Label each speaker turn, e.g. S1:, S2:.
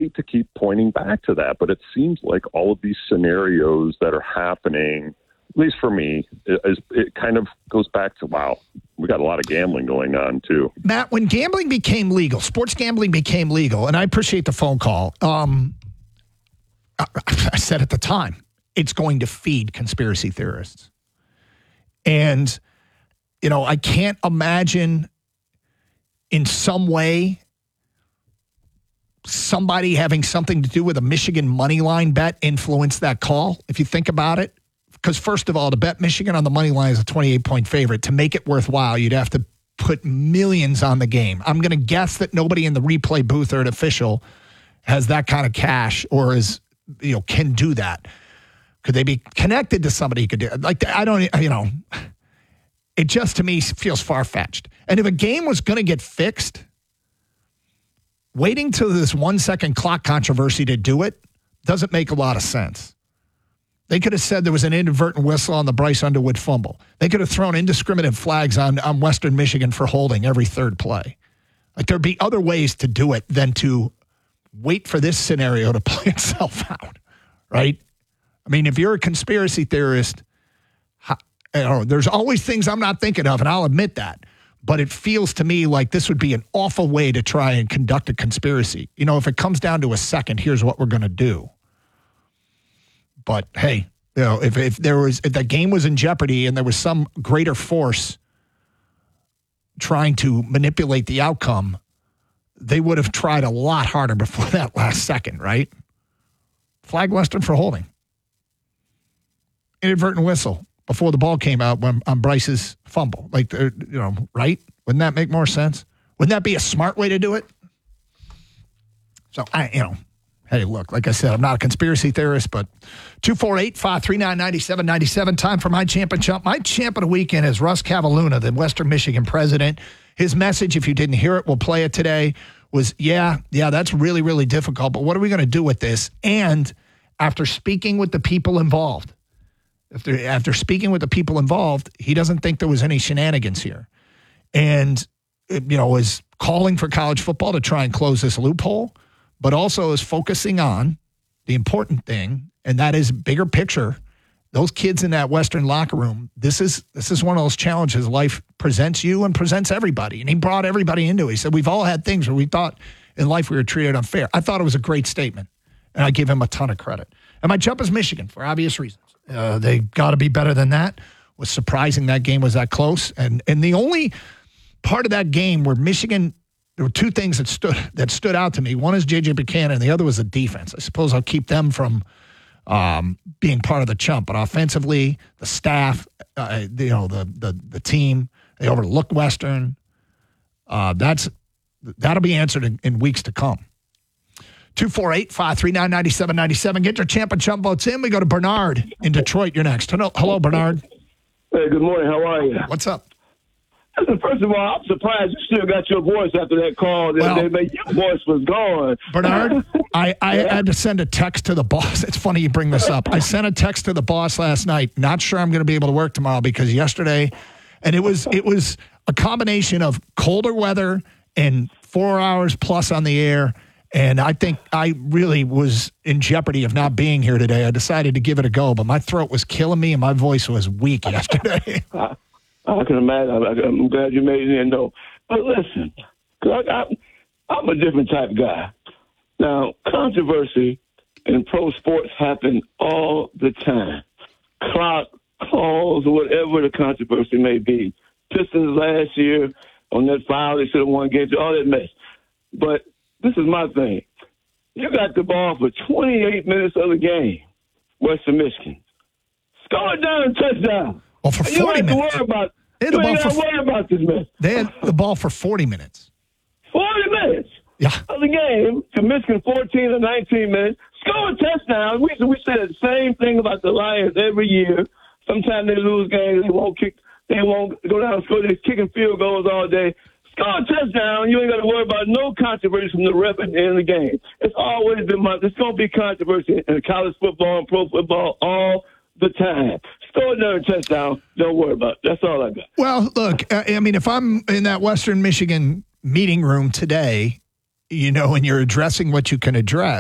S1: hate to keep pointing back to that, but it seems like all of these scenarios that are happening, at least for me, it kind of goes back to, wow, we got a lot of gambling going on too.
S2: Matt, when gambling became legal, sports gambling became legal, and I appreciate the phone call. I said at the time, it's going to feed conspiracy theorists. And, I can't imagine in some way somebody having something to do with a Michigan money line bet influence that call, if you think about it. Because first of all, to bet Michigan on the money line is a 28-point favorite. To make it worthwhile, you'd have to put millions on the game. I'm going to guess that nobody in the replay booth or an official has that kind of cash or can do that. Could they be connected to somebody who could do it? Like, I don't, it just to me feels far-fetched. And if a game was going to get fixed, waiting till this 1 second clock controversy to do it doesn't make a lot of sense. They could have said there was an inadvertent whistle on the Bryce Underwood fumble. They could have thrown indiscriminate flags on Western Michigan for holding every third play. Like, there'd be other ways to do it than to wait for this scenario to play itself out, right? I mean, if you're a conspiracy theorist, there's always things I'm not thinking of, and I'll admit that. But it feels to me like this would be an awful way to try and conduct a conspiracy. If it comes down to a second, here's what we're going to do. But hey, if the game was in jeopardy and there was some greater force trying to manipulate the outcome, they would have tried a lot harder before that last second, right? Flag Western for holding. Inadvertent whistle before the ball came out on Bryce's fumble. Like, right? Wouldn't that make more sense? Wouldn't that be a smart way to do it? So, hey, look, like I said, I'm not a conspiracy theorist, but 248-539-9797. Time for My Champ and Chump. My champ of the weekend is Russ Cavalluna, the Western Michigan president. His message, if you didn't hear it, we'll play it today, was, yeah, that's really, really difficult, but what are we going to do with this? And after speaking with the people involved, after speaking with the people involved, he doesn't think there was any shenanigans here. And, is calling for college football to try and close this loophole, but also is focusing on the important thing, and that is bigger picture. Those kids in that Western locker room, this is one of those challenges life presents you and presents everybody. And he brought everybody into it. He said, we've all had things where we thought in life we were treated unfair. I thought it was a great statement, and I give him a ton of credit. And my jump is Michigan for obvious reasons. They got to be better than that. It was surprising that game was that close. And the only part of that game where Michigan, there were two things that stood out to me. One is J.J. Buchanan, and the other was the defense. I suppose I'll keep them from being part of the chump. But offensively, the staff, the team, they overlooked Western. That'll be answered in weeks to come. 248-539-9797. Get your champ and chump votes in. We go to Bernard in Detroit. You're next. Hello, Bernard.
S3: Hey, good morning. How are you?
S2: What's up?
S3: First of all, I'm surprised you still got your voice after that call. Your voice was gone.
S2: Bernard, I had to send a text to the boss. It's funny you bring this up. I sent a text to the boss last night. Not sure I'm going to be able to work tomorrow because yesterday, and it was a combination of colder weather and 4 hours plus on the air. And I think I really was in jeopardy of not being here today. I decided to give it a go, but my throat was killing me and my voice was weak yesterday.
S3: I can imagine. I'm glad you made it in, though. But listen, I'm a different type of guy. Now, controversy in pro sports happen all the time. Clock calls, whatever the controversy may be. Pistons last year on that foul, they should have won games, all that mess. But this is my thing. You got the ball for 28 minutes of the game, Western Michigan. Score it down and touchdown.
S2: Well, for 40 minutes. You ain't got
S3: to worry about this mess.
S2: They had the ball for 40 minutes.
S3: 40 minutes?
S2: Yeah.
S3: Of the game to Michigan 14 or 19 minutes. Score a touchdown. We say the same thing about the Lions every year. Sometimes they lose games. They won't go down and score. They're kicking field goals all day. Score a touchdown. You ain't got to worry about no controversy from the ref at the end of the game. It's always been it's going to be controversy in college football and pro football all the time. Score another touchdown. Don't worry about it. That's all I got.
S2: Well, look, I mean, if I'm in that Western Michigan meeting room today, and you're addressing what you can address,